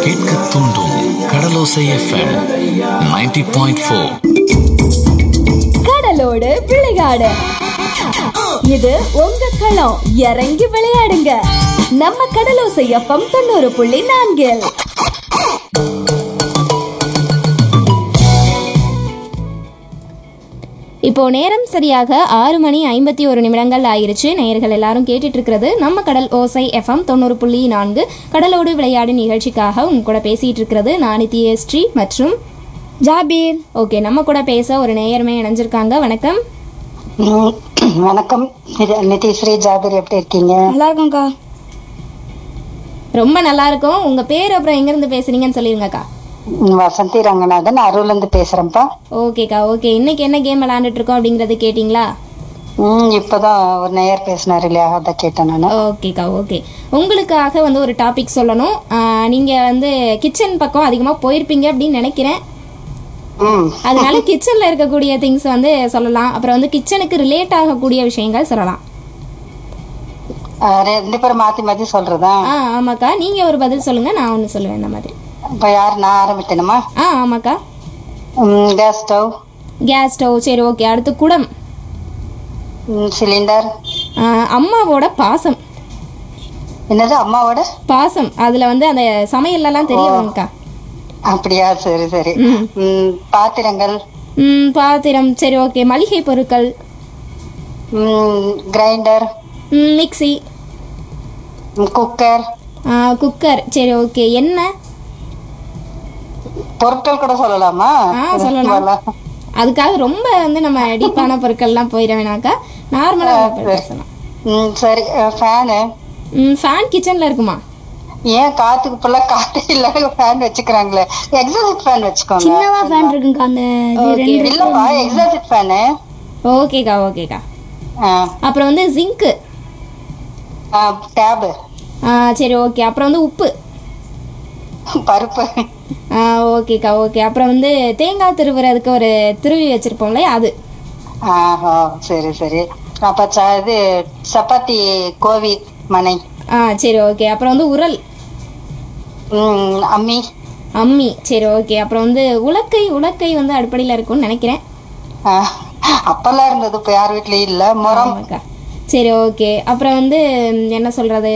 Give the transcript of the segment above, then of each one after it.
கேட்க தூண்டும் கடலோசை எஃப்எம் 90.4. கடலோடு விளையாடு. இது உங்க களம். இறங்கி விளையாடுங்க. நம்ம கடலோசை எஃப்எம் 90.4. இப்போ நேரம் சரியாக 6:51 ஆயிருச்சு. நேயர்கள் எல்லாரும் கேட்டுட்டு இருக்கிறது நம்ம கடல் ஓசை எஃப்எம் 90.4 கடலோடு விளையாடு நிகழ்ச்சிக்காக உங்க கூட பேசிட்டு இருக்கிறது நான் நித்யஸ்ரீ மற்றும் ஜாபீர். ஓகே, நம்ம கூட பேச ஒரு நேயருமே இணைஞ்சிருக்காங்க. வணக்கம். வணக்கம் நித்யஸ்ரீ, ஜாபீர், எப்படி இருக்கீங்க? நல்லா இருக்கோம்க்கா. ரொம்ப நல்லா இருக்கும். உங்க பேர் அப்புறம் எங்க இருந்து பேசுறீங்கன்னு சொல்லிருங்கக்கா. வசந்தி ரங்கநாதன், அரூர்ல இருந்து பேசுறேன்ப்பா. ஓகேக்கா, ஓகே. இன்னைக்கு என்ன கேம் விளையாண்டுட்டு இருக்கோம் அப்படிங்கறது கேட்டிங்களா? இப்பதான் ஒரு நேயர் பேசினார் இல்லையா, அதை கேட்டேன் நானு. ஓகேக்கா, ஓகே. உங்களுக்காக வந்து ஒரு டாபிக் சொல்லணும். நீங்க வந்து கிச்சன் பக்கம் அதிகமா போயிருப்பீங்க அப்படின்னு நினைக்கிறேன். அதனால கிச்சன்ல இருக்கக்கூடிய திங்ஸ் வந்து சொல்லலாம். அப்புறம் வந்து கிச்சனுக்கு ரிலேட் ஆகக்கூடிய விஷயங்கள் சொல்லலாம். ரெண்டு பேரும் மாத்தி மாத்தி சொல்றதா? ஆமாக்கா, நீங்க ஒரு பதில் சொல்லுங்க, நான் ஒண்ணு சொல்லுவேன். இந்த மாதிரி. இப்ப யார், நான் ஆரம்பிக்கணுமா? ஆமாக்கா. Gas stove. கேஸ் ஸ்டவ், சரி, ஓகே. அடுத்து குடம். சிலிண்டர். அம்மாவோட பாசம். என்னது அம்மாவோட பாசம்? அதுல வந்து அந்த சமையல் எல்லாம் தெரிய வரும்க்கா. அப்படியா, சரி சரி. பாத்திரங்கள். பாத்திரம், சரி, ஓகே. மளிகை பொருட்கள். கிரைண்டர். மிக்ஸி. குக்கர். குக்கர், சரி, ஓகே. என்ன பொருட்கள் கூட சொல்லலாமா? சொல்லலாம். அதுக்காக ரொம்ப வந்து நம்ம டீப்பான பொருட்கள்லாம் போயிட வேணாக்கா, நார்மலா பேசலாம். சரி. ஃபேனு. ஃபேன் கிச்சன்ல இருக்குமா? ஏன் காத்துக்கு ஃபுல்லா காத்து இல்ல, ஃபேன் வச்சுக்கிறாங்களே. எக்ஸாஸ்ட் ஃபேன் வச்சுக்கோங்க. சின்னதா ஃபேன் இருக்குங்க. அந்த இல்லப்பா, எக்ஸாஸ்ட் ஃபேனு. ஓகேக்கா, ஓகேக்கா. அப்புறம் வந்து ஜிங்க். டேப். சரி, ஓகே. அப்புறம் வந்து உப்பு. பருப்பு. ஓகேக்கா, ஓகே. அப்புறம் வந்து தேங்காய் திருவுறதுக்கு ஒரு திருவி வச்சிருப்போம்ல, அது. சரி சரி. அப்ப இது சப்பாத்தி கோவி மனை. சரி, ஓகே. அப்புறம் வந்து உரல். அம்மி. அம்மி, சரி, ஓகே. அப்புறம் வந்து உலக்கை. உலக்கை வந்து அடுப்படியில இருக்கும்னு நினைக்கிறேன். அப்பெல்லாம் இருந்தது, இப்ப யார் வீட்லயும் இல்ல. முறம். சரி, ஓகே. அப்புறம் வந்து என்ன சொல்றது,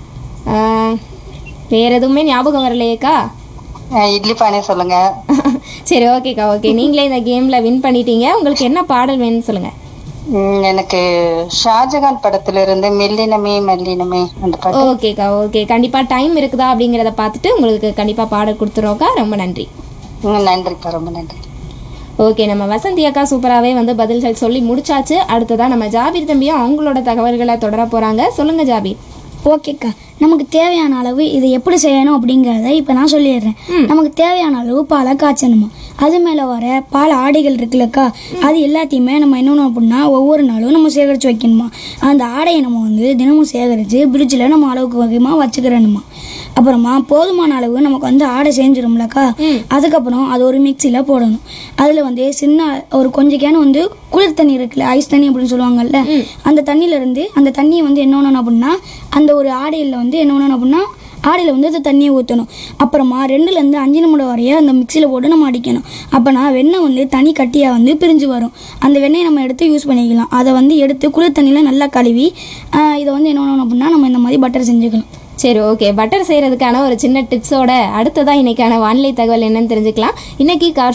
வேற எதுவுமே ஞாபகம் வரலையேக்கா. இட்லி பானை சொல்லுங்க. சரி, ஓகேக்கா, ஓகே. நீங்களே இந்த கேம்ல வின் பண்ணிட்டீங்க. உங்களுக்கு என்ன பாடல் வேணும்னு சொல்லுங்க. எனக்கு ஷாஜகான் படத்துல இருந்து மெல்லினமே மெல்லினமே அந்த பாட்டு. ஓகேக்கா, ஓகே. கண்டிப்பா டைம் இருக்குதா அப்படிங்கறத பார்த்துட்டு உங்களுக்கு கண்டிப்பா பாடல் கொடுத்துருவோம்க்கா. ரொம்ப நன்றி. நன்றிப்பா, ரொம்ப நன்றி. ஓகே, நம்ம வசந்தி அக்கா சூப்பராகவே வந்து பதில்கள் சொல்லி முடிச்சாச்சு. அடுத்ததான் நம்ம ஜாபீர் தம்பியும் அவங்களோட தகவல்களை தொடர போறாங்க. சொல்லுங்க ஜாபீர். ஓகேக்கா, நமக்கு தேவையான அளவு இதை எப்படி செய்யணும் அப்படிங்கிறத இப்போ நான் சொல்லிடுறேன். நமக்கு தேவையான அளவு பாலை காய்ச்சணுமா, அது மேலே வர பால் ஆடைகள் இருக்குல்லக்கா, அது எல்லாத்தையுமே நம்ம என்னென்ன அப்படின்னா ஒவ்வொரு நாளும் நம்ம சேகரித்து வைக்கணுமா. அந்த ஆடையை நம்ம வந்து தினமும் சேகரித்து ஃப்ரிட்ஜில் நம்ம அளவுக்கு வகைமாக வச்சுக்கிறணுமா. அப்புறமா போதுமான அளவு நமக்கு வந்து ஆடை செஞ்சிடும்லக்கா. அதுக்கப்புறம் அது ஒரு மிக்சியில் போடணும். அதில் வந்து சின்ன ஒரு கொஞ்சம் கேன் வந்து குளிர் தண்ணி இருக்குல்ல, ஐஸ் தண்ணி அப்படின்னு சொல்லுவாங்கல்ல, அந்த தண்ணியிலேருந்து அந்த தண்ணியை வந்து என்ன பண்ணணும் அப்படின்னா அந்த ஒரு ஆடையில் வந்து என்ன பண்ணணும் அப்படின்னா ஆடையில் வந்து அந்த தண்ணியை ஊற்றணும். அப்புறமா 2லேருந்து 5 நிமிடம் வரைய அந்த மிக்சியில் போட்டு நம்ம அடிக்கணும். அப்போனா வெண்ணெய் வந்து தனி கட்டியாக வந்து பிரிஞ்சு வரும். அந்த வெண்ணெயை நம்ம எடுத்து யூஸ் பண்ணிக்கலாம். அதை வந்து எடுத்து குளிர் தண்ணியில் நல்லா கழுவி இதை வந்து என்ன பண்ணணும் அப்படின்னா நம்ம இந்த மாதிரி பட்டர் செஞ்சுக்கலாம். சரி, ஓகே. பட்டர் செய்யறதுக்கான ஒரு சின்ன டிப்ஸோட அடுத்ததான் இன்னைக்கான வானிலை தகவல் என்னன்னு தெரிஞ்சுக்கலாம். இன்னைக்கு